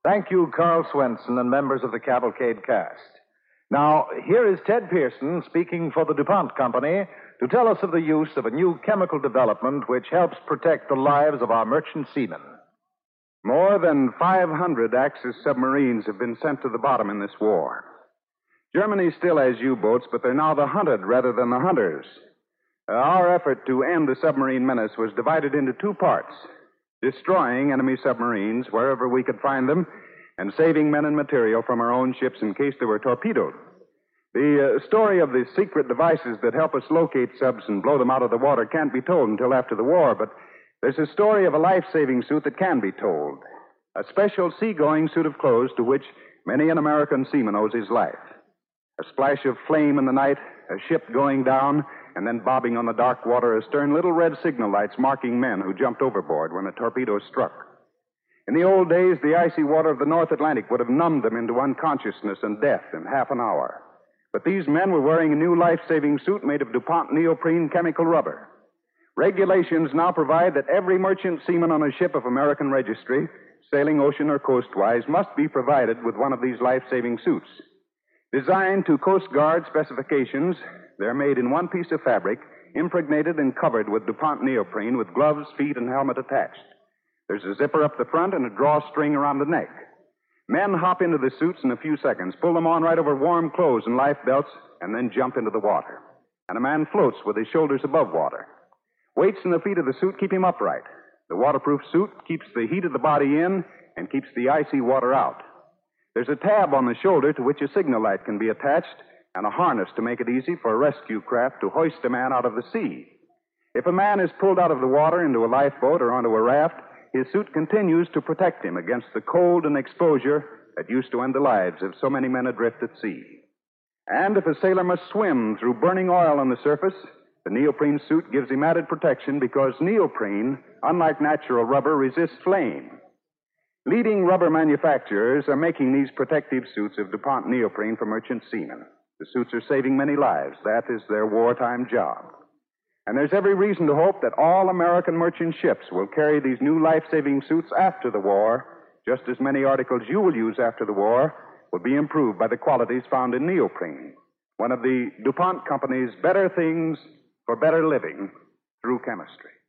Thank you, Carl Swenson and members of the Cavalcade cast. Now, here is Ted Pearson speaking for the DuPont Company to tell us of the use of a new chemical development which helps protect the lives of our merchant seamen. More than 500 Axis submarines have been sent to the bottom in this war. Germany still has U-boats, but they're now the hunted rather than the hunters. Our effort to end the submarine menace was divided into two parts: destroying enemy submarines wherever we could find them, and saving men and material from our own ships in case they were torpedoed. The story of the secret devices that help us locate subs and blow them out of the water can't be told until after the war, but there's a story of a life-saving suit that can be told. A special seagoing suit of clothes to which many an American seaman owes his life. A splash of flame in the night, a ship going down, and then bobbing on the dark water astern, little red signal lights marking men who jumped overboard when a torpedo struck. In the old days, the icy water of the North Atlantic would have numbed them into unconsciousness and death in half an hour. But these men were wearing a new life-saving suit made of DuPont neoprene chemical rubber. Regulations now provide that every merchant seaman on a ship of American registry, sailing ocean or coastwise, must be provided with one of these life-saving suits. Designed to Coast Guard specifications, they're made in one piece of fabric, impregnated and covered with DuPont neoprene with gloves, feet, and helmet attached. There's a zipper up the front and a drawstring around the neck. Men hop into the suits in a few seconds, pull them on right over warm clothes and life belts, and then jump into the water. And a man floats with his shoulders above water. Weights in the feet of the suit keep him upright. The waterproof suit keeps the heat of the body in and keeps the icy water out. There's a tab on the shoulder to which a signal light can be attached and a harness to make it easy for a rescue craft to hoist a man out of the sea. If a man is pulled out of the water into a lifeboat or onto a raft, his suit continues to protect him against the cold and exposure that used to end the lives of so many men adrift at sea. And if a sailor must swim through burning oil on the surface, the neoprene suit gives him added protection because neoprene, unlike natural rubber, resists flame. Leading rubber manufacturers are making these protective suits of DuPont neoprene for merchant seamen. The suits are saving many lives. That is their wartime job. And there's every reason to hope that all American merchant ships will carry these new life-saving suits after the war, just as many articles you will use after the war will be improved by the qualities found in neoprene, one of the DuPont Company's better things for better living through chemistry.